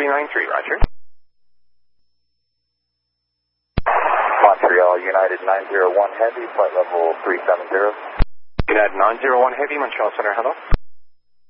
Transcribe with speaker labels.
Speaker 1: 393, roger.
Speaker 2: Montreal United 901 Heavy, flight level 370.
Speaker 1: United 901 Heavy, Montreal Center, hello.